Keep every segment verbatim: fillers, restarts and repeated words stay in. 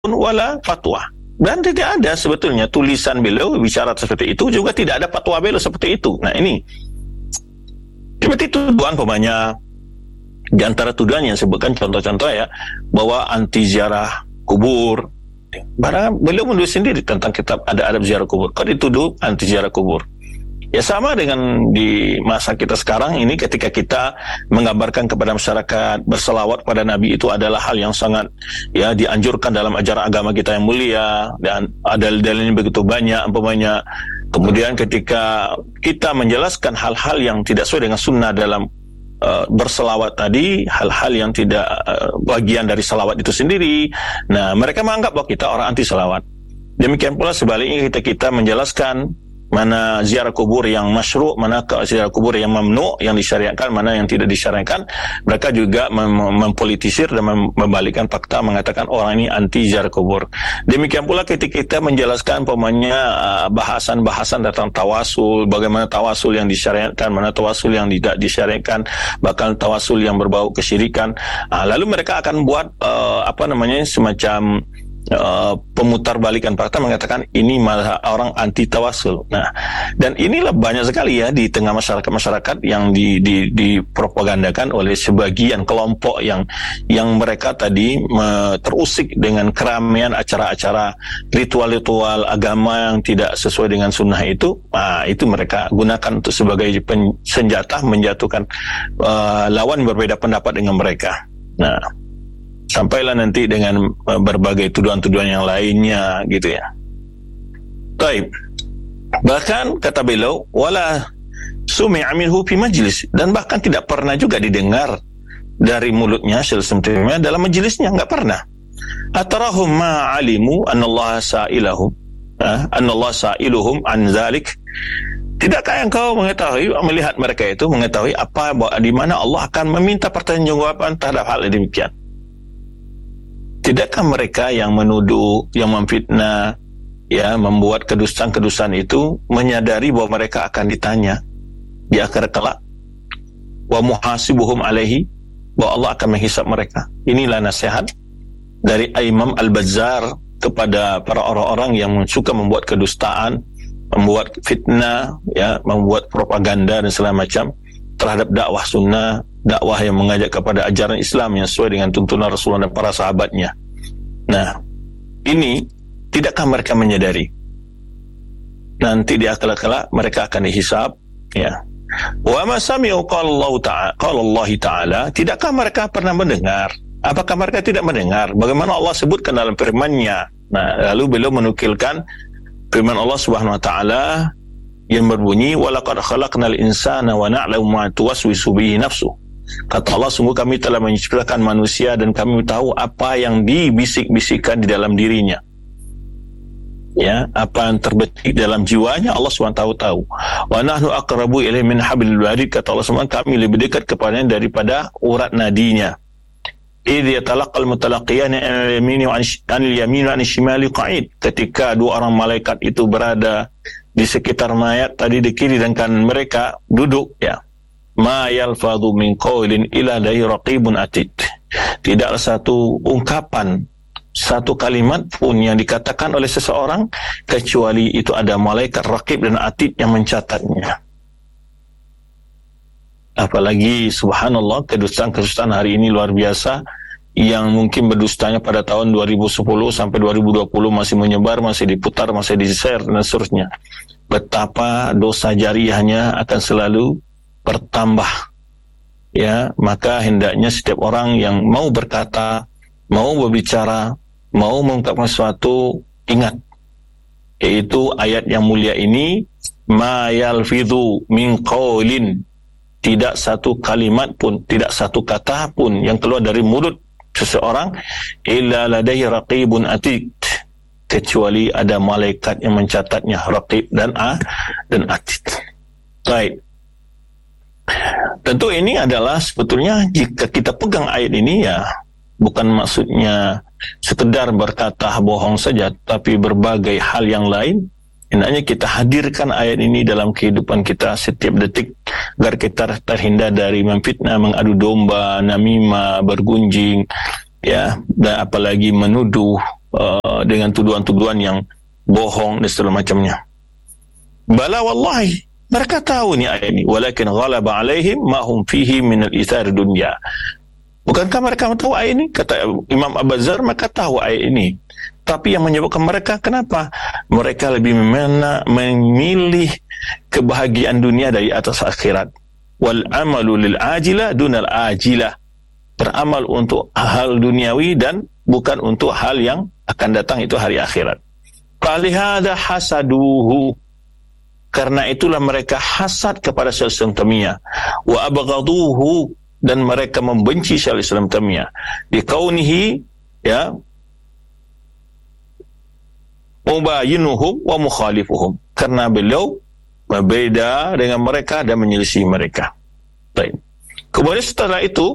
wala fatwa. Dan tidak ada sebetulnya tulisan beliau bicara seperti itu, juga tidak ada fatwa beliau seperti itu. Nah ini seperti tuduhan pemanya, di antara tuduhan yang sebutkan contoh-contoh ya, bahwa anti ziarah kubur. Barang beliau menulis sendiri tentang kitab ada adab ziarah kubur, kok dituduh anti ziarah kubur. Ya sama dengan di masa kita sekarang ini, ketika kita menggambarkan kepada masyarakat berselawat pada Nabi itu adalah hal yang sangat ya dianjurkan dalam ajaran agama kita yang mulia, dan ada dalilnya begitu banyak umpamanya. Kemudian ketika kita menjelaskan hal-hal yang tidak sesuai dengan sunnah dalam uh, berselawat tadi, hal-hal yang tidak uh, bagian dari selawat itu sendiri, nah mereka menganggap bahwa kita orang anti selawat. Demikian pula sebaliknya, kita kita menjelaskan mana ziarah kubur yang masyru', mana ziarah kubur yang mamnu', yang disyariatkan, mana yang tidak disyariatkan. Mereka juga mem- mempolitisir dan mem- membalikkan fakta, mengatakan orang ini anti ziarah kubur. Demikian pula ketika kita menjelaskan pemanya uh, bahasan-bahasan tentang tawasul, bagaimana tawasul yang disyariatkan, mana tawasul yang tidak disyariatkan, bahkan tawasul yang berbau kesyirikan. Uh, lalu mereka akan buat uh, apa namanya semacam Uh, pemutarbalikan fakta, mengatakan ini malah orang anti tawasul. Nah, dan inilah banyak sekali ya di tengah masyarakat-masyarakat yang di, di, dipropagandakan oleh sebagian kelompok yang yang mereka tadi me, terusik dengan keramaian acara-acara ritual-ritual agama yang tidak sesuai dengan sunnah itu. Nah, itu mereka gunakan untuk sebagai pen, senjata menjatuhkan uh, lawan berbeda pendapat dengan mereka. Nah, sampailah nanti dengan uh, berbagai tuduhan-tuduhan yang lainnya gitu ya. Taib. Bahkan kata beliau, wala sumi'a minhu fi majlis, dan bahkan tidak pernah juga didengar dari mulutnya Syekh Islam dalam majelisnya, enggak pernah. Atarahum ma alimu anallaha sa'ilahum, ah, anallaha sa'iluhum an zalik. Tidakkah engkau mengetahui, melihat mereka itu mengetahui apa, di mana Allah akan meminta pertanggungjawaban terhadap hal demikian? Tidakkah mereka yang menuduh, yang memfitnah, ya, membuat kedustaan-kedustaan itu menyadari bahwa mereka akan ditanya di akhir kelak, wa muhasibuhum alaihi, bahwa Allah akan menghisap mereka? Inilah nasihat dari Imam Al-Bazzar kepada para orang-orang yang suka membuat kedustaan, membuat fitnah, ya, membuat propaganda dan segala macam terhadap dakwah sunnah, dakwah yang mengajak kepada ajaran Islam yang sesuai dengan tuntunan Rasulullah dan para sahabatnya. Nah, ini tidakkah mereka menyadari nanti di akhir kelak mereka akan dihisab, ya. Wa ma sami'u qala Allah ta'ala, qala Allah ta'ala, tidakkah mereka pernah mendengar? Apakah mereka tidak mendengar bagaimana Allah sebutkan dalam firman-Nya? Nah, lalu beliau menukilkan firman Allah Subhanahu wa taala yang berbunyi, walaqad khalaqnal insana wa na'lamu ma tuwaswisu bihi nafsuh. Kata Allah, sungguh kami telah menciptakan manusia dan kami tahu apa yang dibisik-bisikkan di dalam dirinya. Ya, apa yang terbetik dalam jiwanya Allah subhanahu wa taala tahu. Wa nahnu aqrabu ilaihi min hablil warid, kata Allah subhanahu wa taala, kami lebih dekat kepadanya daripada urat nadinya. Idh yatalaqal mutalaqiyani anil yamini wa anil yamini wa anil shimali qa'id, ketika dua orang malaikat itu berada di sekitar mayat tadi di kiri dan kanan mereka duduk, ya. Ma yalfadhu min qawlin illa ladayhi raqibun atid. Tidaklah satu ungkapan, satu kalimat pun yang dikatakan oleh seseorang kecuali itu ada malaikat raqib dan atid yang mencatatnya. Apalagi subhanallah, kedustaan-kedustaan hari ini luar biasa, yang mungkin berdustanya pada tahun dua ribu sepuluh sampai dua ribu dua puluh masih menyebar, masih diputar, masih di-share dan seterusnya. Betapa dosa jariyahnya akan selalu bertambah, ya. Maka hendaknya setiap orang yang mau berkata, mau berbicara, mau mengungkapkan sesuatu, ingat, yaitu ayat yang mulia ini, ma yalfidhu min qawlin, tidak satu kalimat pun, tidak satu kata pun yang keluar dari mulut seseorang, illa ladaihi raqibun atid, kecuali ada malaikat yang mencatatnya, raqib dan a dan atid. Baik. Tentu ini adalah sebetulnya jika kita pegang ayat ini, ya, bukan maksudnya sekedar berkata bohong saja, tapi berbagai hal yang lain. Hendaknya kita hadirkan ayat ini dalam kehidupan kita setiap detik, agar kita terhindar dari memfitnah, mengadu domba, namimah, bergunjing, ya, dan apalagi menuduh, uh, dengan tuduhan-tuduhan yang bohong dan segala macamnya. Bala wallahi, mereka tahu ni ayat ini, walakin ghalaba alaihim ma hum fihi min al-ithar dunya. Bukankah mereka tahu ayat ini? Kata Imam Abu Dzar, mereka tahu ayat ini. Tapi yang menyebabkan mereka, kenapa? Mereka lebih memena, memilih kebahagiaan dunia dari atas akhirat. Wal amalu lil ajilah dunal ajilah. Beramal untuk hal duniawi dan bukan untuk hal yang akan datang, itu hari akhirat. Falihada hasaduhu. Karena itulah mereka hasad kepada Syaikhul Islam Taimiyah, wa abghaduhu, dan mereka membenci Syaikhul Islam Taimiyah dikaunihi ya mubayinuhum wa mukhalifuhum, karena beliau berbeda dengan mereka dan menyelisih mereka. Baik. Kemudian setelah itu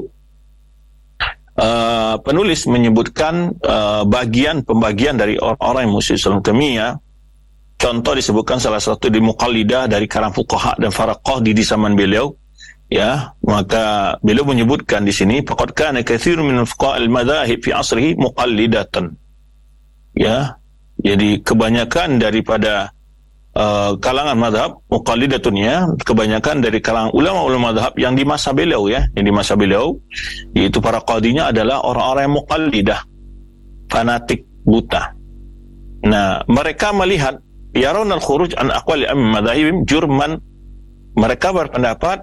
uh, penulis menyebutkan uh, bagian pembagian dari orang-orang yang musyrik Islam Taimiyah. Contoh disebutkan salah satu di Muqallidah dari kalangan fuqaha dan faraqah di zaman beliau, ya, maka beliau menyebutkan di sini faqad kana katsirun min fuqaha al-madzahib fi asrihi muqallidatan. Ya, jadi kebanyakan daripada uh, kalangan mazhab muqallidatun, ya, kebanyakan dari kalangan ulama-ulama mazhab yang di masa beliau, ya, yang di masa beliau, yaitu para qadinya adalah orang-orang yang muqallidah, fanatik, buta. Nah, mereka melihat yaron al-khuruj an aqwali am-madzahibim jurman, mereka berpendapat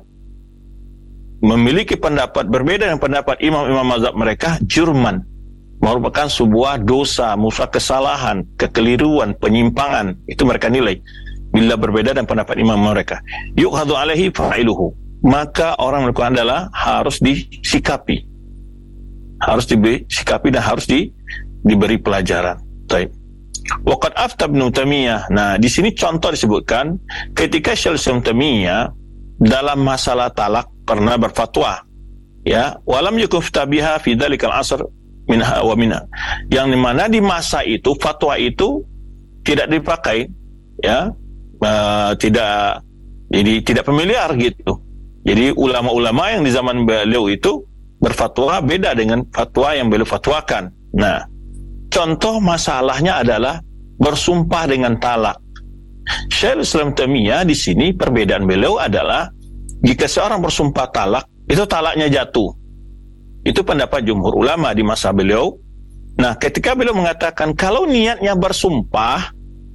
memiliki pendapat berbeda dengan pendapat imam-imam mazhab mereka, jurman, merupakan sebuah dosa, musa kesalahan, kekeliruan, penyimpangan, itu mereka nilai bila berbeda dengan pendapat imam mereka. Yukhadhu alaihi fa'iluhu, maka orang melakukan adalah harus disikapi, harus disikapi dan harus di, diberi pelajaran. Baik. Waqad afta Ibnu Taimiyah. Nah, di sini contoh disebutkan ketika Syaikhul Islam Taimiyah dalam masalah talak pernah berfatwa, ya, walam yakun tabiha fi dzalikal asr minha wa minha, yang dimana di masa itu fatwa itu tidak dipakai, ya, uh, tidak, jadi tidak familiar gitu. Jadi ulama-ulama yang di zaman beliau itu berfatwa beda dengan fatwa yang beliau fatwakan. Nah, contoh masalahnya adalah bersumpah dengan talak. Syaikhul Islam Taimiyah di sini perbedaan beliau adalah jika seorang bersumpah talak, itu talaknya jatuh. Itu pendapat jumhur ulama di masa beliau. Nah, ketika beliau mengatakan kalau niatnya bersumpah,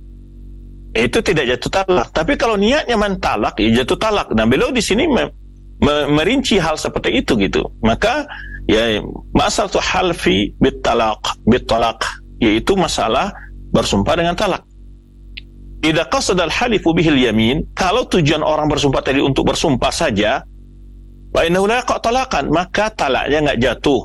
itu tidak jatuh talak. Tapi kalau niatnya mentalak, ya jatuh talak. Nah, beliau di sini me- me- merinci hal seperti itu gitu. Maka ya masalah tu halfi bitalaq bitalaq, yaitu masalah bersumpah dengan talak. Idza qasada al-halifu bihil yamin, kalau tujuan orang bersumpah tadi untuk bersumpah saja, fa innahu la yaqtalakan, maka talaknya enggak jatuh.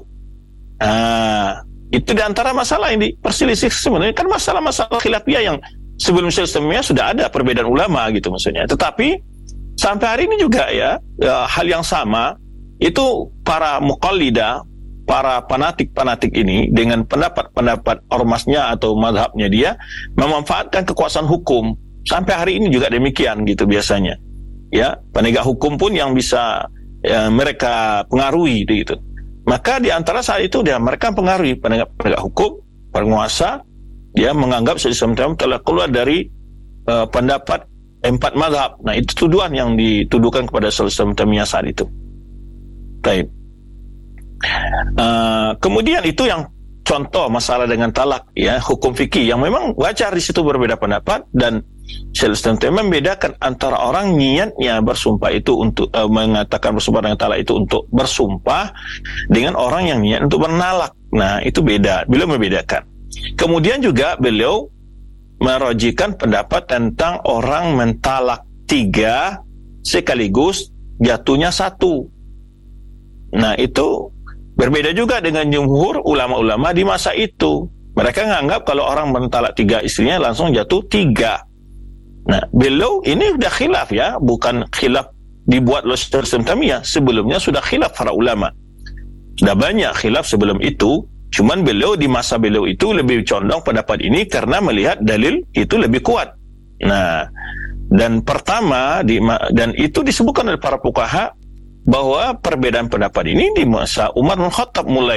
Ah, itu di antara masalah yang diperselisih sebenarnya, kan masalah-masalah khilafiyah yang sebelum Syaikhul sudah ada perbedaan ulama gitu maksudnya. Tetapi sampai hari ini juga ya, ya hal yang sama. Itu para muqallidah, para fanatik-fanatik ini dengan pendapat-pendapat ormasnya atau mazhabnya dia memanfaatkan kekuasaan hukum. Sampai hari ini juga demikian gitu biasanya. Ya, penegak hukum pun yang bisa ya, mereka pengaruhi gitu. Maka di antara saat itu dia mereka pengaruhi penegak-penegak hukum, penguasa, dia menganggap Syaikhul Islam telah keluar dari uh, pendapat empat mazhab. Nah, itu tuduhan yang dituduhkan kepada Syaikhul Islam saat itu. Baik. Uh, kemudian itu yang contoh masalah dengan talak, ya, hukum fikih yang memang wajar di situ berbeda pendapat, dan Syaikhul Islam membedakan antara orang niatnya bersumpah itu untuk uh, mengatakan bersumpah dengan talak itu untuk bersumpah dengan orang yang niat untuk bernalak. Nah, itu beda. Beliau membedakan. Kemudian juga beliau merojikan pendapat tentang orang mentalak tiga sekaligus jatuhnya satu. Nah, itu berbeda juga dengan jumhur ulama-ulama di masa itu. Mereka menganggap kalau orang mentalak tiga istrinya langsung jatuh tiga. Nah, beliau ini sudah khilaf, ya, bukan khilaf dibuat oleh Syaikhul Islam Taimiyah. Sebelumnya sudah khilaf para ulama. Sudah banyak khilaf sebelum itu. Cuman beliau di masa beliau itu lebih condong pendapat ini karena melihat dalil itu lebih kuat. Nah, dan pertama di, dan itu disebutkan oleh para fuqaha bahwa perbedaan pendapat ini di masa Umar bin Khattab mulai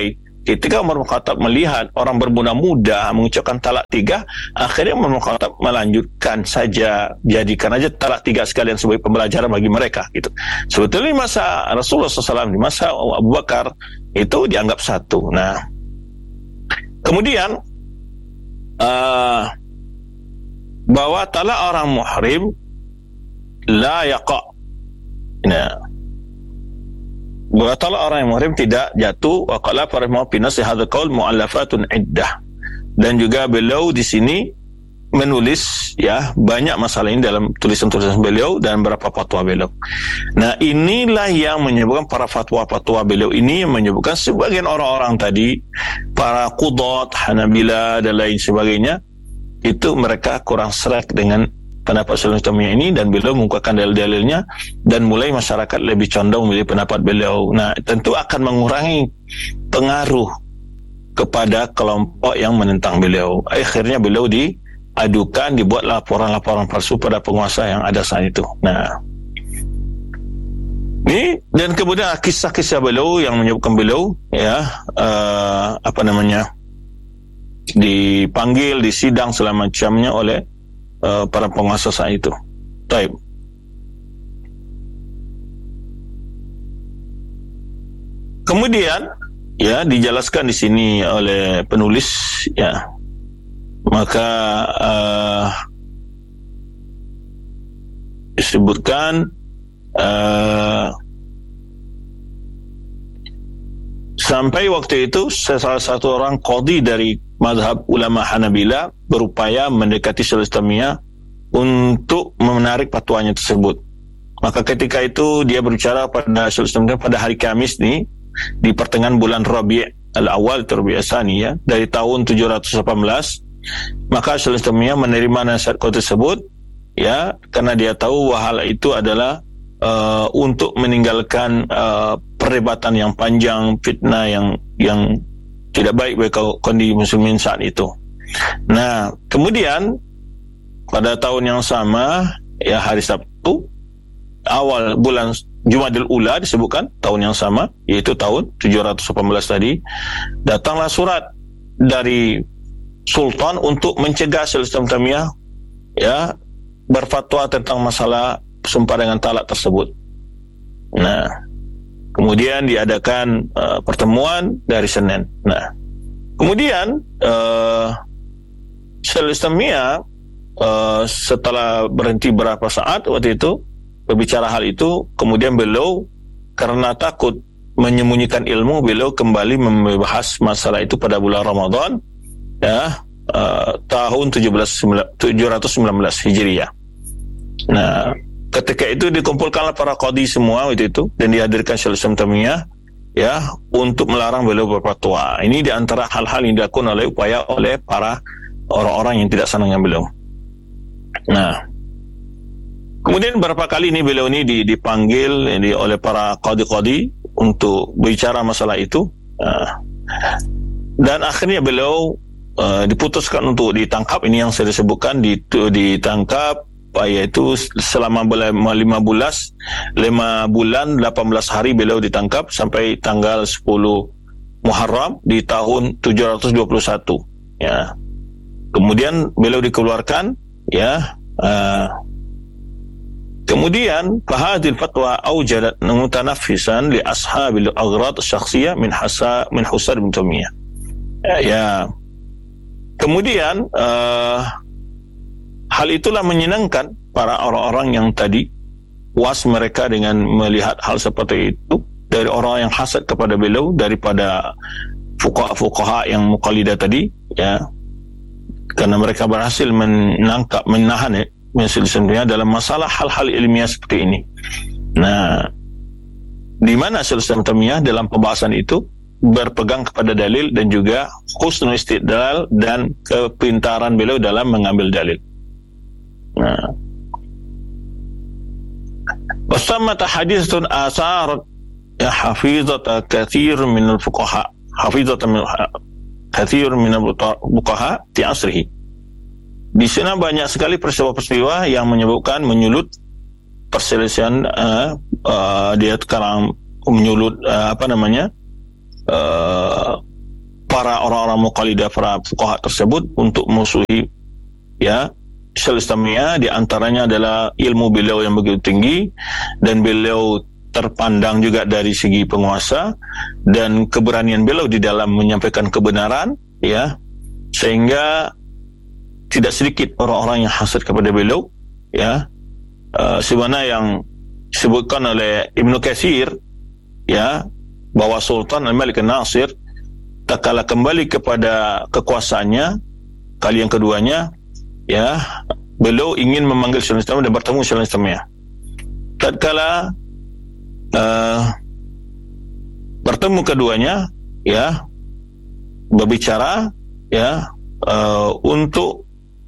ketika Umar bin Khattab melihat orang bermuda-muda mengucapkan talak tiga, akhirnya Umar bin Khattab melanjutkan saja, jadikan aja talak tiga sekalian sebagai pembelajaran bagi mereka gitu. Sebetulnya di masa Rasulullah shallallahu alaihi wasallam, di masa Abu Bakar itu dianggap satu. Nah, kemudian uh, bahwa talak orang muhrim la yaqa. Nah, bahwa talak orang yang muhrim tidak jatuh. Wa qala farahmu fi nasi hadzal qaul mu'allafatun iddah. Dan juga beliau di sini menulis ya banyak masalah ini dalam tulisan-tulisan beliau dan beberapa fatwa beliau. Nah, inilah yang menyebabkan para fatwa-fatwa beliau ini yang menyebabkan sebagian orang-orang tadi, para qudat, Hanabila dan lain sebagainya, itu mereka kurang serak dengan pendapat Syaikhul Islam ini, dan beliau mengungkapkan dalil-dalilnya dan mulai masyarakat lebih condong memilih pendapat beliau. Nah, tentu akan mengurangi pengaruh kepada kelompok yang menentang beliau. Akhirnya beliau diadukan, dibuat laporan-laporan palsu pada penguasa yang ada saat itu. Nah, ini dan kemudian kisah-kisah beliau yang menyebutkan beliau ya uh, apa namanya dipanggil, disidang selama macamnya oleh Uh, para penguasa saat itu. Baik. Kemudian ya dijelaskan di sini oleh penulis ya. Maka uh, disebutkan uh, sampai waktu itu salah satu orang qadhi dari mazhab ulama Hanabila berupaya mendekati Syaikhul Islamiyah untuk menarik fatwanya tersebut. Maka ketika itu dia berbicara pada Syaikhul Islamiyah pada hari Kamis nih, di pertengahan bulan Rabi' al-Awwal atau Rabi' al-Tsani ya, dari tahun tujuh ratus delapan belas. Maka Syaikhul Islamiyah menerima nasihat tersebut ya, karena dia tahu bahwa hal itu adalah uh, untuk meninggalkan uh, perdebatan yang panjang, fitnah yang yang tidak baik bagi kondisi muslimin saat itu. Nah, kemudian pada tahun yang sama ya, hari Sabtu awal bulan Jumadil Ula disebutkan tahun yang sama, yaitu tahun tujuh ratus delapan belas tadi, datanglah surat dari Sultan untuk mencegah Syaikhul Islam ya berfatwa tentang masalah sumpah dengan talak tersebut. Nah, kemudian diadakan uh, pertemuan dari Senin. Nah, kemudian uh, Syaikhul Islamiyah uh, setelah berhenti berapa saat waktu itu berbicara hal itu, kemudian beliau karena takut menyembunyikan ilmu, beliau kembali membahas masalah itu pada bulan Ramadan ya, uh, tahun tujuh ratus sembilan belas Hijriah. Nah, ketika itu dikumpulkanlah para qadhi semua waktu itu dan dihadirkan Syaikhul Islam Taimiyah ya untuk melarang beliau berfatwa. Ini di antara hal-hal yang dilakukan oleh upaya oleh para orang-orang yang tidak senang dengan beliau. Nah, kemudian beberapa kali ini beliau ini dipanggil ini oleh para qadhi-qadhi untuk bicara masalah itu. Nah, dan akhirnya beliau uh, diputuskan untuk ditangkap. Ini yang saya sebutkan, ditangkap yaitu selama lima bulan lima bulan delapan belas hari beliau ditangkap sampai tanggal sepuluh Muharram di tahun tujuh ratus dua puluh satu ya. Kemudian beliau dikeluarkan ya. Uh, kemudian fahadil fatwa aujadat mutanaffisan li ashabil aghrad syakhsiyah min hasa min Husar bin Taimiyah ya, ya. Kemudian uh, hal itulah menyenangkan para orang-orang yang tadi puas mereka dengan melihat hal seperti itu dari orang yang hasad kepada beliau daripada fuqaha-fuqaha yang muqallidah tadi ya, karena mereka berhasil menangkap menahan ya, misalnya dalam masalah hal-hal ilmiah seperti ini. Nah, di mana Syaikhul Islam Taimiyah dalam pembahasan itu berpegang kepada dalil dan juga husnul istidlal dan kepintaran beliau dalam mengambil dalil. Nah, wasammat haditsun asar ya hafizat katsir min al-fuqaha hafizat min katsir min al-fuqaha di asrihi. Di sana banyak sekali peristiwa-peristiwa yang menyebutkan menyulut perselisihan uh, uh, dia sekarang menyulut uh, apa namanya uh, para orang-orang muqallidah, para fuqaha tersebut untuk musuhi ya Syaikhul Islam Taimiyah. Di antaranya adalah ilmu beliau yang begitu tinggi, dan beliau terpandang juga dari segi penguasa dan keberanian beliau di dalam menyampaikan kebenaran, ya, sehingga tidak sedikit orang-orang yang hasad kepada beliau, ya. Uh, sebagaimana yang disebutkan oleh Ibnu Katsir, ya, bahwa Sultan Al-Malik An-Nasir tak kala kembali kepada kekuasaannya kali yang keduanya, ya, beliau ingin memanggil Syaikhul Islam dan bertemu Syaikhul Islam Taimiyah. Tatkala uh, bertemu keduanya, ya, berbicara, ya, uh, untuk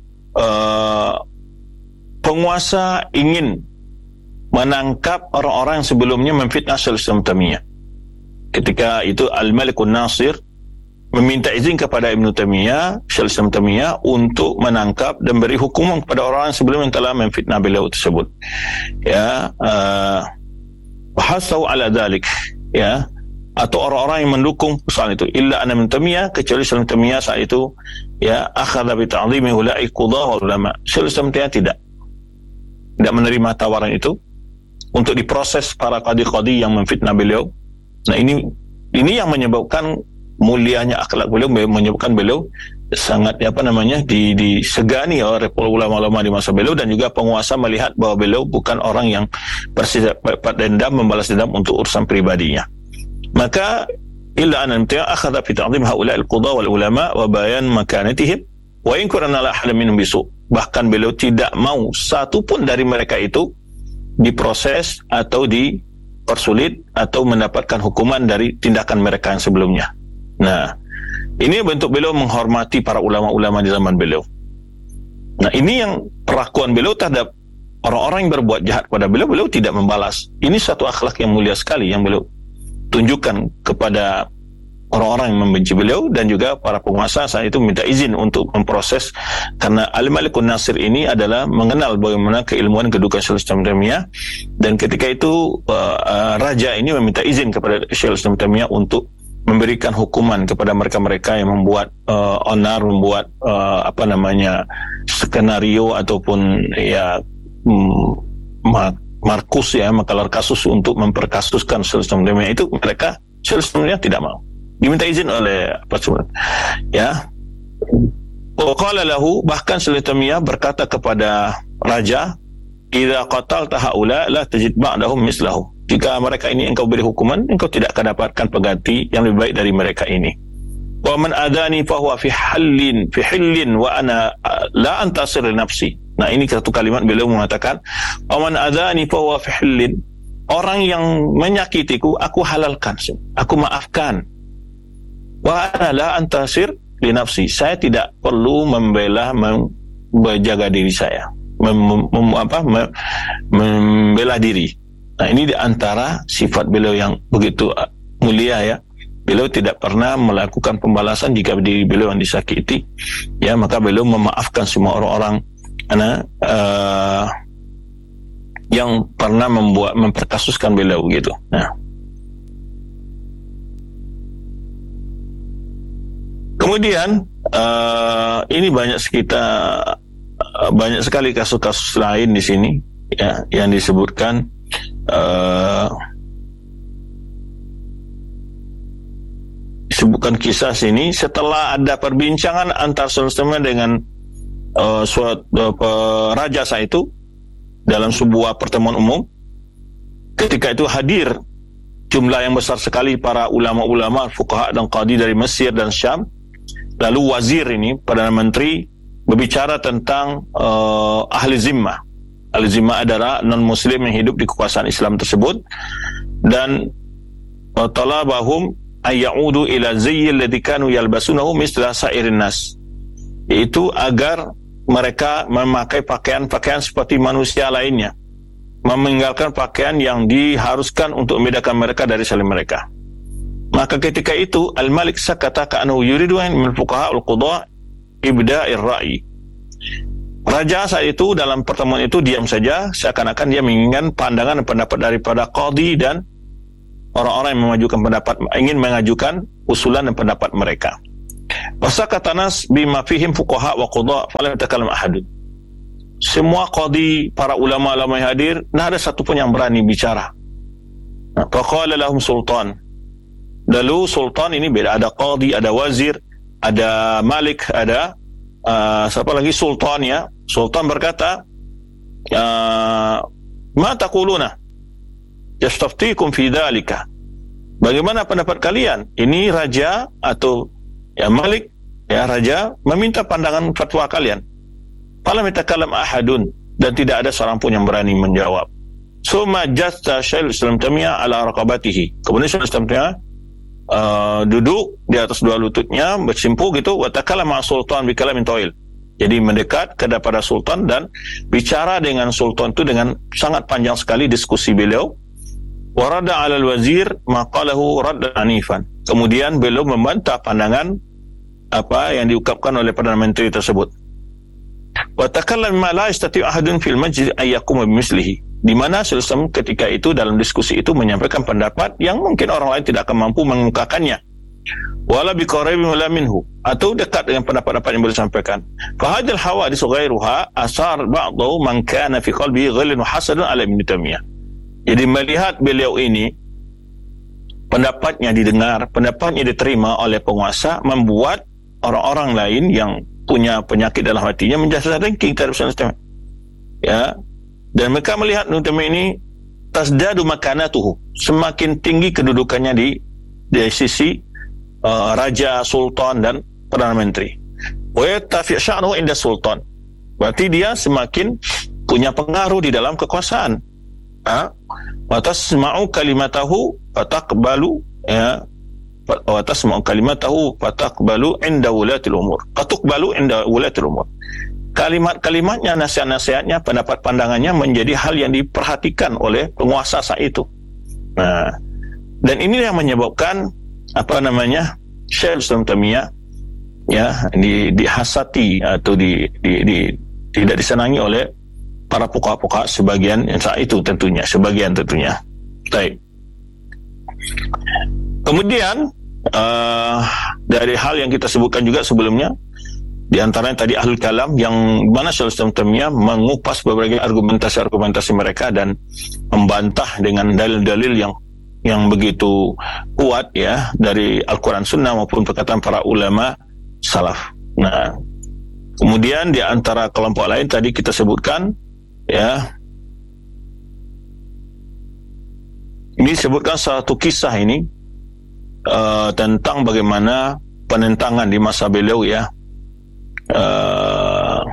uh, penguasa ingin menangkap orang-orang yang sebelumnya memfitnah Syaikhul Islam Taimiyah. Ketika itu Al-Malik An-Nasir meminta izin kepada Ibnu Taimiyah, Syaikhul Islam Taimiyah, untuk menangkap dan beri hukuman kepada orang sebelum yang telah memfitnah beliau tersebut. Ya, bahasau uh, ala dzalik, ya, atau orang-orang yang mendukung soal itu. Illa anna Ibnu Taimiyah, kecuali Syaikhul Islam Taimiyah saat itu, ya, akhadha bi ta'dhimi ulai qudhaa wal ulama. Syaikhul Islam Taimiyah tidak tidak menerima tawaran itu untuk diproses para qadi-qadi yang memfitnah beliau. Nah, ini ini yang menyebabkan mulianya akhlak beliau, menyebabkan beliau sangat apa namanya di, disegani oleh ulama-ulama di masa beliau, dan juga penguasa melihat bahwa beliau bukan orang yang bersifat dendam, membalas dendam untuk urusan pribadinya. Maka illa an amtiya akhadha fi ta'dhim haula al-qudha wal ulama wa bayan makanatihim wa in kunna la ahla minhum bisu. Bahkan beliau tidak mau satu pun dari mereka itu diproses atau dipersulit atau mendapatkan hukuman dari tindakan mereka yang sebelumnya. Nah, ini bentuk beliau menghormati para ulama-ulama di zaman beliau. Nah, ini yang perlakuan beliau terhadap orang-orang yang berbuat jahat pada beliau, beliau tidak membalas. Ini satu akhlak yang mulia sekali yang beliau tunjukkan kepada orang-orang yang membenci beliau, dan juga para penguasa saat itu minta izin untuk memproses, karena Al-Malik An-Nasir ini adalah mengenal bagaimana keilmuan kedudukan Syaikhul Islam Taimiyah, dan ketika itu uh, uh, raja ini meminta izin kepada Syaikhul Islam Taimiyah untuk memberikan hukuman kepada mereka-mereka yang membuat uh, onar, membuat uh, apa namanya skenario ataupun ya mm, markus, ya, makalar kasus untuk memperkasuskan Syaikhul Islam Taimiyah. Itu mereka Syaikhul Islam Taimiyah tidak mau, diminta izin oleh apa sebut, ya. Waqala lahu, bahkan Syaikhul Islam Taimiyah berkata kepada raja, idza qatalta haula la tajid ba'dahum mislahu. Jika mereka ini engkau beri hukuman, engkau tidak akan dapatkan pengganti yang lebih baik dari mereka ini. Wa man adani fa huwa fi hallin fi hillin wa ana la antasir li nafsi. Nah, ini satu kalimat beliau mengatakan, wa man adani fa huwa fi hillin. Orang yang menyakitiku, aku halalkan, aku maafkan. Wa ana la antasir li nafsi. Saya tidak perlu membela, menjaga diri saya, mem, mem, apa, mem, membela diri. Nah, ini di antara sifat beliau yang begitu mulia, ya. Beliau tidak pernah melakukan pembalasan jika diri beliau yang disakiti, ya, maka beliau memaafkan semua orang-orang ana, uh, yang pernah membuat memperkasuskan beliau gitu. Nah, kemudian uh, ini banyak sekitar uh, banyak sekali kasus-kasus lain di sini, ya, yang disebutkan. Uh, disebutkan kisah sini setelah ada perbincangan antar Sultan dengan uh, suatu uh, raja saat itu dalam sebuah pertemuan umum. Ketika itu hadir jumlah yang besar sekali para ulama-ulama, fuqaha dan qadi dari Mesir dan Syam. Lalu wazir ini, Perdana Menteri, berbicara tentang uh, ahli zimmah. Ahli zimmah adalah non-muslim yang hidup di kekuasaan Islam tersebut, dan talabahum ayyaudu ila zayyil ladzi kanu yalbasunahu misla sairin nas, yaitu agar mereka memakai pakaian-pakaian seperti manusia lainnya, meninggalkan pakaian yang diharuskan untuk membedakan mereka dari selain mereka. Maka ketika itu Al-Malik sakata ka'annahu yuridu min fuqaha al-qudha ibda'ir ra'i. Raja saat itu dalam pertemuan itu diam saja, seakan-akan dia menginginkan pandangan dan pendapat daripada qadi dan orang-orang yang memajukan pendapat, ingin mengajukan usulan dan pendapat mereka. Wasakata nas bima fihim fuqaha wa qudha falam yatakallam ahadun. Semua qadi, para ulama-ulama yang hadir, tidak ada satu pun yang berani bicara. Faqala lahum sultan. Lalu sultan ini beda, ada qadi, ada wazir, ada malik, ada uh, siapa lagi sultan ya. Sultan berkata, uh, ma taquluna yastaftikum fi dhalika. Bagaimana pendapat kalian? Ini raja atau ya malik, ya raja meminta pandangan fatwa kalian. Falam yatakallam ahadun, dan tidak ada seorang pun yang berani menjawab. Summa jasta Syaikhul Islam Taimiyah ala raqabatihi. Kemudian Syaikhul Islam Taimiyah uh, duduk di atas dua lututnya, bersimpu gitu, wa takallama sultan bi kalamin tawil. Jadi mendekat kepada sultan dan bicara dengan sultan itu dengan sangat panjang sekali diskusi beliau. Wa radda 'ala al-wazir ma qalahu raddan anifan. Kemudian beliau membantah pandangan apa yang diungkapkan oleh Perdana Menteri tersebut. Wa takallama ma la yastati' ahadun fil majlis ay yaquma bimislihi. Di mana Islam ketika itu dalam diskusi itu menyampaikan pendapat yang mungkin orang lain tidak akan mampu mengemukakannya. Wala biqaribin wala minhu, atau dekat dengan pendapat-pendapat yang beliau sampaikan. Fa hadhihi al-hawadith ghairuha asar ba'dhu man kana fi qalbihi ghillun hasadun ala Ibnu Taimiyah. Jadi melihat beliau ini pendapatnya didengar, pendapatnya diterima oleh penguasa, membuat orang-orang lain yang punya penyakit dalam hatinya menjadi dengki terhadap Islam. Ya, dan mereka melihat Ibnu Taimiyah ini tasdadu makanatuhu, semakin tinggi kedudukannya di dari sisi uh, raja, sultan dan perdana menteri. Wa yatafi' sya'nuhu inda sultan. Berarti dia semakin punya pengaruh di dalam kekuasaan. Ha? Wa tasma'u kalimatahu fataqbalu, ya, wa tasma'u kalimatahu fataqbalu inda wulatil umur. Fatuqbalu inda wulatil umur. Kalimat-kalimatnya, nasihat-nasihatnya, pendapat pandangannya menjadi hal yang diperhatikan oleh penguasa saat itu. Nah, dan ini yang menyebabkan apa namanya Syaikhul Islam Taimiyah ya di dihasati atau di, di, di tidak disenangi oleh para fuqaha-fuqaha sebagian yang saat itu tentunya, sebagian tentunya. Baik. Kemudian uh, dari hal yang kita sebutkan juga sebelumnya, di antaranya tadi ahlul kalam, yang mana Syaikhul Islam Taimiyah mengupas berbagai argumentasi-argumentasi mereka dan membantah dengan dalil-dalil yang yang begitu kuat ya dari Al-Quran Sunnah maupun perkataan para ulama salaf. Nah, kemudian di antara kelompok lain tadi kita sebutkan ya, ini sebutkan satu kisah ini uh, tentang bagaimana penentangan di masa beliau ya. Uh,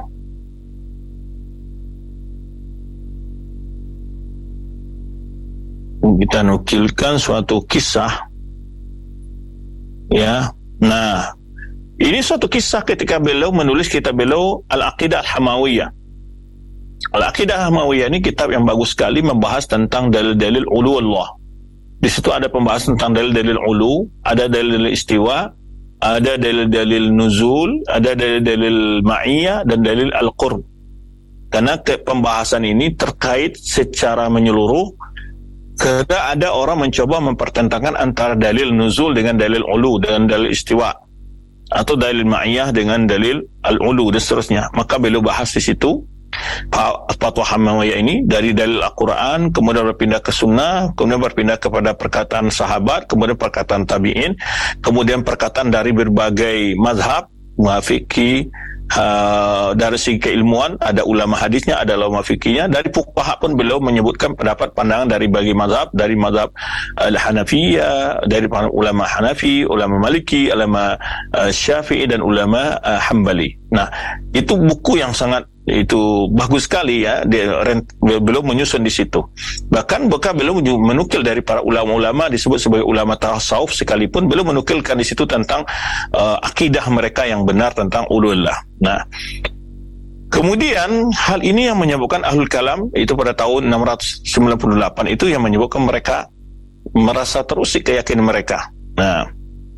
kita nukilkan suatu kisah ya. Nah, ini suatu kisah ketika beliau menulis kitab beliau Al-Aqidah Al-Hamawiyah. Al-Aqidah Al-Hamawiyah ini kitab yang bagus sekali, membahas tentang dalil-dalil ulu Allah. Di situ ada pembahasan tentang dalil-dalil ulu, ada dalil-dalil istiwa, ada dalil-dalil nuzul, ada dalil-dalil ma'iyah dan dalil al-qurb. Karena pembahasan ini terkait secara menyeluruh, karena ada orang mencoba mempertentangkan antara dalil nuzul dengan dalil ulu, dengan dalil istiwa, atau dalil ma'iyah dengan dalil al-ulu dan seterusnya. Maka beliau bahas di situ fatwa Hamawiyah ini dari dalil Al-Quran, kemudian berpindah ke sunnah, kemudian berpindah kepada perkataan sahabat, kemudian perkataan tabi'in, kemudian perkataan dari berbagai mazhab, muafiqi, Uh, dari segi keilmuan ada ulama hadisnya, ada ulama fikihnya. Dari fuqaha pun beliau menyebutkan pendapat pandangan dari bagi mazhab, dari mazhab Al-Hanafiyah, dari ulama Hanafi, ulama Maliki, ulama uh, Syafi'i dan ulama uh, Hambali. Nah, itu buku yang sangat itu bagus sekali ya. Dia, beliau menyusun di situ. Bahkan bukan beliau menukil dari para ulama-ulama disebut sebagai ulama tasawuf sekalipun, beliau menukilkan di situ tentang uh, akidah mereka yang benar tentang ulullah. Nah, kemudian hal ini yang menyebabkan ahlul kalam itu pada tahun enam ratus sembilan puluh delapan itu yang menyebabkan mereka merasa terusik keyakinan mereka. Nah,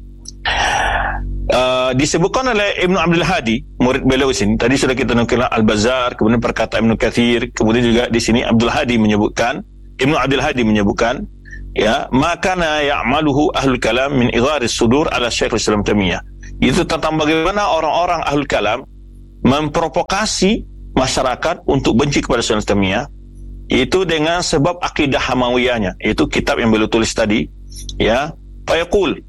Uh, disebutkan oleh Ibnu Abdul Hadi, murid beliau sini. Tadi sudah kita nukil Al-Bazar, kemudian perkataan Ibnu Katsir, kemudian juga di sini Abdul Hadi menyebutkan, Ibnu Abdul Hadi menyebutkan, ya, makana ya'maluhu ahlul kalam min igharis sudur ala Syaikhul Islam Taimiyah. itu tentang bagaimana orang-orang Ahlul Kalam memprovokasi masyarakat untuk benci kepada Islam Islamiyah, itu dengan sebab akidah Hamawiyahnya, itu kitab yang beliau tulis tadi, ya. Fayaqul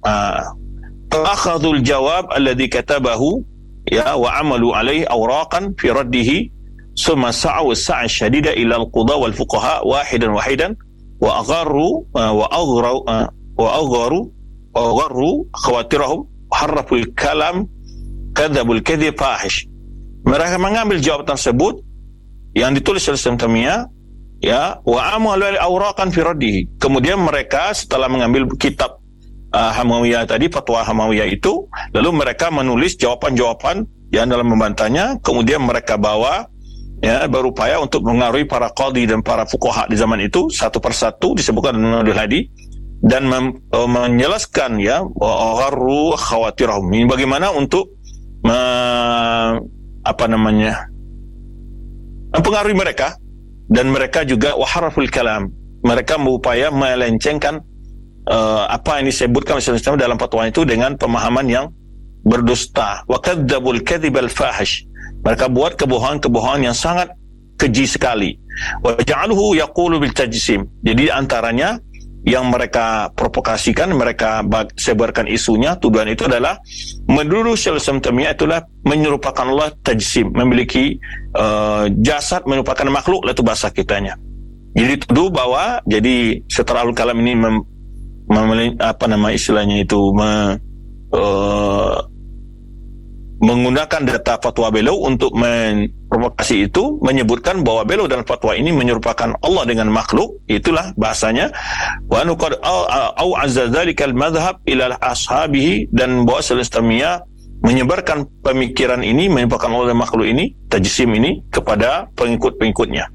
akhadul jawab alladhi katabahu, ya, wa amalu alaihi awraqan fi raddihi summa sa'u sa'a syadida ila al-qudha wal fuqaha wahidan wahidan wa agharru wa aghraw wa agharu wa agharru khawatirahum harraful kalam kadzabul kadhib fahish. Mereka mengambil jawab tersebut yang ditulis oleh Islam Tamiyah, ya, wa amalu awraqan fi raddihi. Kemudian mereka setelah mengambil kitab uh, Hamawiyah tadi, fatwa Hamawiyah itu, lalu mereka menulis jawaban-jawaban yang dalam membantahnya, kemudian mereka bawa, ya, berupaya untuk mengaruhi para qadhi dan para fuqaha di zaman itu satu persatu disebutkan oleh Abdul Hadi, dan mem, uh, menjelaskan, ya, gharru khawatirahum. Ini bagaimana untuk me, apa namanya mempengaruhi mereka, dan mereka juga waharaful kalam, mereka berupaya melencengkan uh, apa yang disebutkan oleh Islam dalam fatwa itu dengan pemahaman yang berdusta. Wa kadzabul kadzibal fahish, mereka buat kebohongan-kebohongan yang sangat keji sekali. Wa ja'aluhu yaqulu bil tajsim, jadi antaranya yang mereka provokasikan, mereka sebarkan isunya, tuduhan itu adalah menuduh Syekh Islam Taimiyah itulah menyerupakan Allah tajsim, memiliki uh, jasad, menyerupakan makhluk, itu bahasa kitanya. Jadi tuduh bahwa jadi setelah Ahlul Kalam ini mem, mem, apa nama istilahnya itu me, uh, menggunakan data fatwa beliau untuk memprovokasi itu, menyebutkan bahwa beliau dalam fatwa ini menyerupakan Allah dengan makhluk, itulah bahasanya. Wa nuqad au azza dzalikal madhhab ila ashabihi, dan bahwa Islamiyah menyebarkan pemikiran ini, menyerupakan Allah dan makhluk ini, tajsim ini, kepada pengikut-pengikutnya,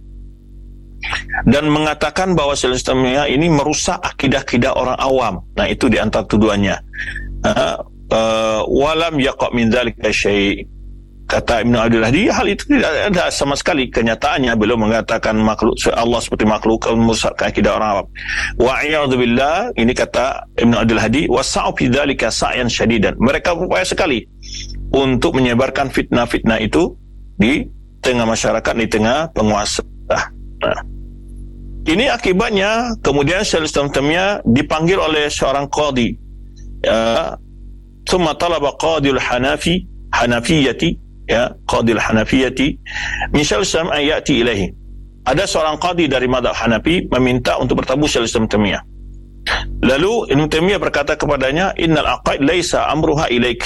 dan mengatakan bahwa Islamiyah ini merusak akidah-akidah orang awam. Nah, itu di antara tuduhannya. Uh, Uh, walam yaqa min dzalika syai', kata Ibnu Abdul Hadi, hal itu tidak ada sama sekali kenyataannya. Beliau mengatakan makhluk Allah seperti makhluk, merusakkan akidah orang awam. Wa a'udzu billah, ini kata Ibnu Abdul Hadi, wasa'u fi dzalika sa'yan syadidan, mereka berupaya sekali untuk menyebarkan fitnah-fitnah itu di tengah masyarakat, di tengah penguasa. Nah, ini akibatnya kemudian Syekh Islam Taimiyah dipanggil oleh seorang qadhi, ya, thumma talaba qadil hanafi hanafiyati, ya, qadil hanafiyati min Syekh Islam ayati ilaihi. Ada seorang qadhi dari mazhab Hanafi meminta untuk bertemu Syekh Islam Taimiyah. Lalu Ibnu Taimiyah berkata kepadanya, innal aqaid laisa amruha ilaik,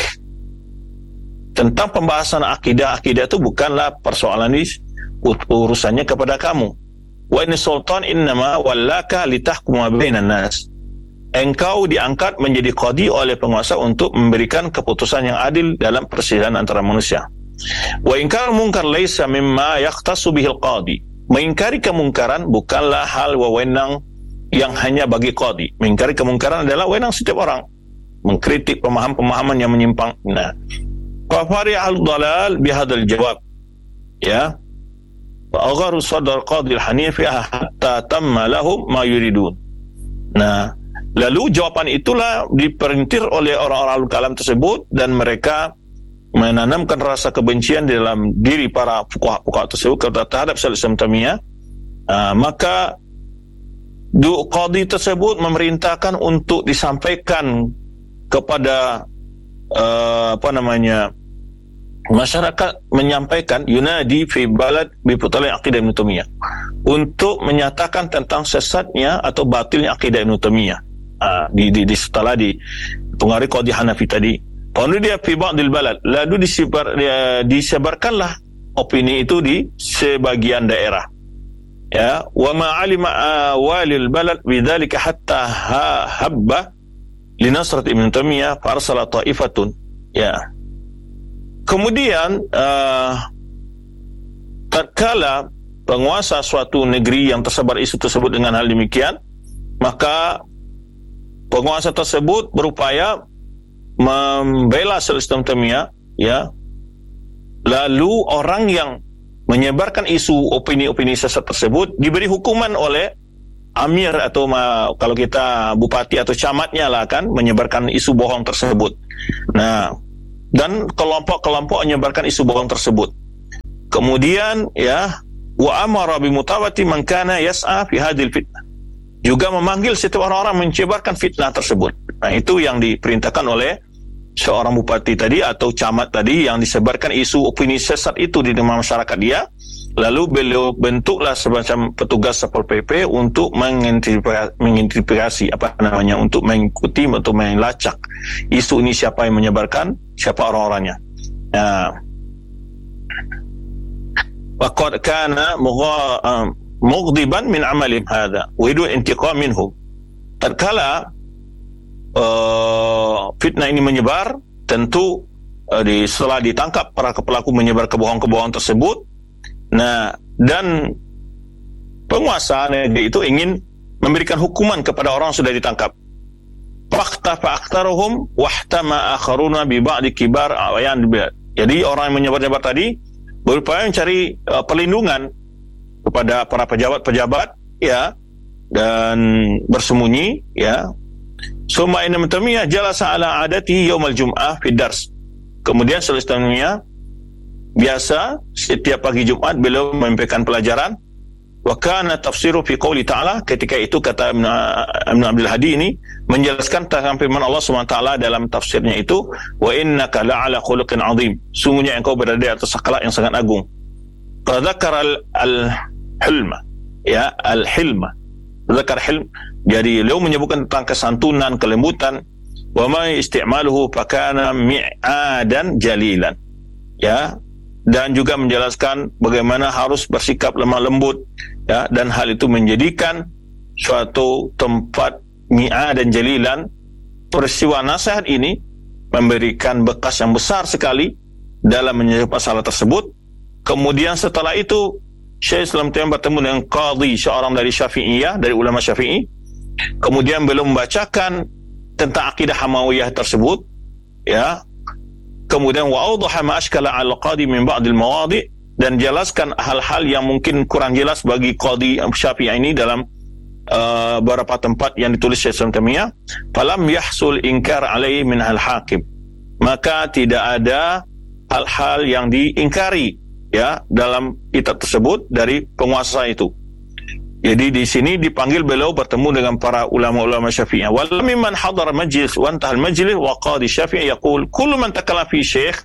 tentang pembahasan akidah, akidah itu bukanlah persoalan ini, urusannya kepada kamu. Wa inna sultan innama wallaka litahkuma bainan nas, engkau diangkat menjadi qadhi oleh penguasa untuk memberikan keputusan yang adil dalam perselisihan antara manusia. Wa inkar munkar laisa mimma yaqtasu bihil qadhi, mengingkari kemungkaran bukanlah hal wewenang yang hanya bagi qadhi. Mengingkari kemungkaran adalah wewenang setiap orang, mengkritik pemahaman-pemahaman yang menyimpang. Nah, fa fari al-dhalal bihadzal jawab, ya, wa agharu sadr qadhi al-hanifi hatta tamma lahum ma yuridun. Nah, lalu jawaban itulah diperintir oleh orang-orang Ahlul Kalam tersebut, dan mereka menanamkan rasa kebencian di dalam diri para fuqaha-fuqaha tersebut terhadap Syekh Islam Taimiyah. Uh, maka qadhi tersebut memerintahkan untuk disampaikan kepada uh, apa namanya masyarakat, menyampaikan yunadi fi balad bi putal aqidah Ibnu Taimiyah, untuk menyatakan tentang sesatnya atau batilnya akidah Ibnu Taimiyah. Uh, di, di, di setelah di pengaruh qadhi Hanafi tadi, kemudian dia fi ba'dil balad, lalu disebar, dia, disebarkanlah opini itu di sebagian daerah, ya, wa ma alima walil balad bidzalika hatta ha, habba li nasrat Ibnu Taimiyah fa arsala ta'ifatun, ya. Kemudian uh, tatkala penguasa suatu negeri yang tersebar isu tersebut dengan hal demikian, maka penguasa tersebut berupaya membela Syekh Islam Taimiyah, ya. Lalu orang yang menyebarkan isu opini-opini sesat tersebut diberi hukuman oleh amir atau kalau kita bupati atau camatnya lah, kan, menyebarkan isu bohong tersebut. Nah, dan kelompok-kelompok menyebarkan isu bohong tersebut. Kemudian ya, wa amara bi mutawati man kana yas'a fi hadhil fitnah. Juga memanggil setiap orang-orang menyebarkan fitnah tersebut. Nah, itu yang diperintahkan oleh seorang bupati tadi atau camat tadi yang disebarkan isu opini sesat itu di dalam masyarakat dia. Lalu beliau bentuklah semacam petugas Satpol P P untuk mengidentifikasi apa namanya, untuk mengikuti atau melacak isu ini, siapa yang menyebarkan, siapa orang-orangnya. Nah, waqad kana mughdiban min amalihim hadha wa yuridu intiqam minhum. Tatkala uh, fitnah ini menyebar, tentu uh, di, setelah ditangkap para pelaku menyebar kebohongan-kebohongan tersebut, nah, dan penguasa negeri itu ingin memberikan hukuman kepada orang yang sudah ditangkap. Faqtafa aktsaruhum wahtama akharuna bi ba'di kibar awayan. Jadi orang yang menyebar-nyebar tadi berupaya mencari uh, perlindungan kepada para pejabat-pejabat ya, dan bersembunyi ya. Summa inna Taimiyah jalasa ala adati yaumal jum'ah fi dars. Kemudian selanjutnya biasa setiap pagi Jumat beliau menyampaikan pelajaran. Wa kana tafsiru fi qouli ta'ala, ketika itu kata Ibnu Abdul Hadi ini menjelaskan tentang firman Allah Subhanahu wa taala dalam tafsirnya itu, wa innaka la'ala khuluqin 'azim, sungguhnya engkau berada di atas akhlak yang sangat agung. Qadzakara al-hilma ya, al-hilma, zakar hilm, jadi beliau menyebutkan tentang kesantunan, kelembutan. Wa ma isti'maluhu fakana mi'adan jalilan ya, dan juga menjelaskan bagaimana harus bersikap lemah lembut ya, dan hal itu menjadikan suatu tempat mi'ad dan jalilan. Peristiwa nasihat ini memberikan bekas yang besar sekali dalam menyelesaikan masalah tersebut. Kemudian setelah itu Syekh Islam Taimiyah bertemu dengan qadhi, seorang dari Syafi'iyah, dari ulama Syafi'i. Kemudian beliau membacakan tentang akidah Hamawiyah tersebut ya. Kemudian wa awdaha ma ashkala al-qadi min ba'd al-mawadi', dan jelaskan hal-hal yang mungkin kurang jelas bagi qadi Syafi'i ini dalam uh, beberapa tempat yang ditulis Syekh Islam Taimiyah. Falam yahsul inkar alaihi min al-hakim, maka tidak ada hal-hal yang diingkari ya dalam kitab tersebut dari penguasa itu. Jadi di sini dipanggil beliau bertemu dengan para ulama-ulama Syafi'iyah. Wal mimman hadar majlis wa antahal majlis wa qadi Syafi'i yaqul kullu man takallama fi syekh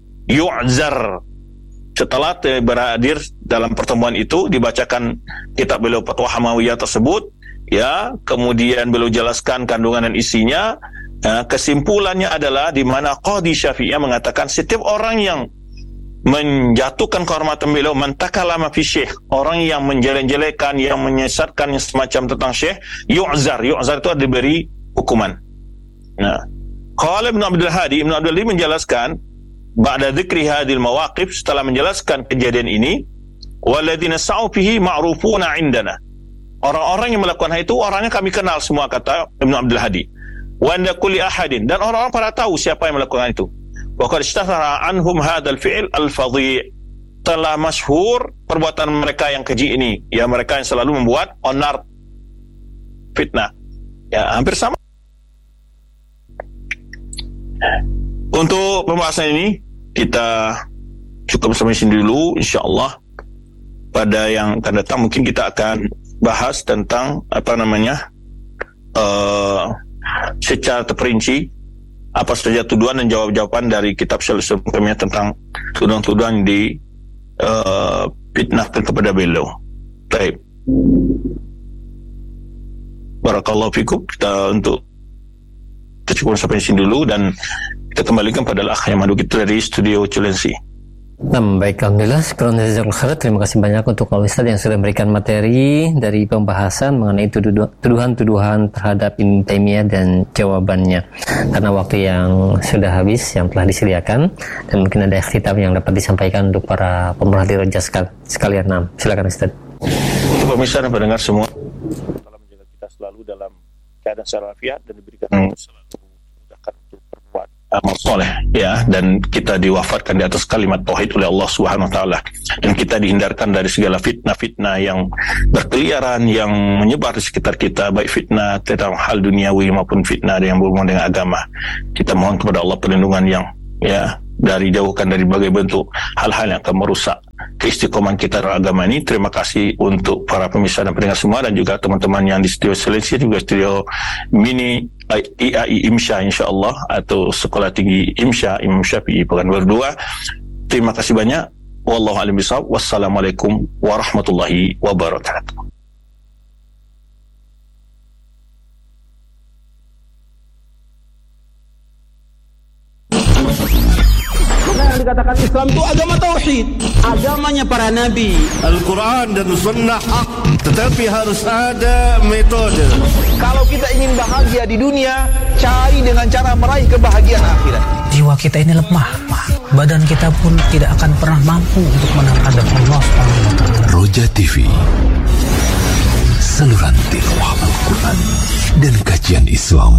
yu'zar. Setelah berhadir dalam pertemuan itu dibacakan kitab beliau Fatwa Hamawiyah tersebut ya, kemudian beliau jelaskan kandungan dan isinya. Nah, kesimpulannya adalah di mana qadi Syafi'iyah mengatakan setiap orang yang menjatuhkan kehormatan beliau, mantakalama fi syekh, orang yang menjelek-jelekan, yang menyesatkan yang semacam tentang syekh, yu'zar, yu'zar itu diberi hukuman. Nah, qala Ibnu Abdul Hadi, Ibnu Abdul Hadi menjelaskan ba'da dzikri hadhil mawaqif, setelah menjelaskan kejadian ini, walladzina sa'u fihi ma'rufuna 'indana, orang-orang yang melakukan hal itu orangnya kami kenal semua, kata Ibnu Abdul Hadi. Wa inda kulli ahadin, dan orang-orang pada tahu siapa yang melakukan itu. Wa qad ishtahara anhum hadzal fi'l al-fadhi', telah masyhur perbuatan mereka yang keji ini ya, mereka yang selalu membuat onar, fitnah ya, hampir sama. Untuk pembahasan ini kita cukup sampai sini dulu. InsyaAllah pada yang akan datang mungkin kita akan bahas tentang apa namanya uh, secara terperinci apa saja tuduhan dan jawab-jawaban dari kitab Syekh Islam Taimiyah tentang tuduhan-tuduhan di uh, fitnahkan kepada beliau. Baik. Barakallahu fikum. Kita untuk kita cukup sampai sini dulu dan kita kembalikan pada akh yang madu kita dari studio Culensi. Nah, baik, alhamdulillah, syukran jazakallahu khairan. Terima kasih banyak untuk Pak Ustaz yang sudah memberikan materi dari pembahasan mengenai tuduhan-tuduhan terhadap Ibnu Taimiyah dan jawabannya. Karena waktu yang sudah habis yang telah disediakan, dan mungkin ada ikhtitam yang dapat disampaikan untuk para pemerhati roja sekalian. Nah, silakan Ustaz. Untuk pemirsa dan pendengar semua, Allah menjaga kita selalu dalam keadaan walafiat dan diberikan hmm. selalu dimudahkan untuk berbuat amal soleh ya, dan kita diwafatkan di atas kalimat tauhid oleh Allah Subhanahu wa taala, dan kita dihindarkan dari segala fitnah-fitnah yang berkeliaran yang menyebar di sekitar kita, baik fitnah tentang hal duniawi maupun fitnah yang berhubungan dengan agama. Kita mohon kepada Allah perlindungan yang ya, dari jauhkan dari berbagai bentuk hal-hal yang akan merusak keistiqomahan kita dalam agama ini. Terima kasih untuk para pemirsa dan pendengar semua, dan juga teman-teman yang di studio Selesi, juga studio mini I A I IMSYA insyaAllah, atau Sekolah Tinggi IMSYA Imam Syafi'i Pekanbaru dua. Terima kasih banyak. Wallahu a'lam bishawab. Wassalamualaikum warahmatullahi wabarakatuh. Yang dikatakan Islam itu agama tauhid, agamanya para nabi. Al-Quran dan Sunnah hak, tetapi harus ada metode. Kalau kita ingin bahagia di dunia, cari dengan cara meraih kebahagiaan akhirat. Jiwa kita ini lemah, badan kita pun tidak akan pernah mampu untuk menahan adab Allah subhanahu wa taala. Roja T V, saluran tilawah Al-Quran dan kajian Islam.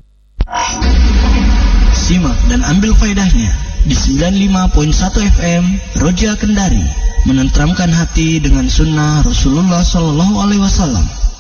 Simak dan ambil faedahnya di sembilan puluh lima koma satu F M Roja Kendari, menenteramkan hati dengan sunnah Rasulullah Sallallahu Alaihi Wasallam.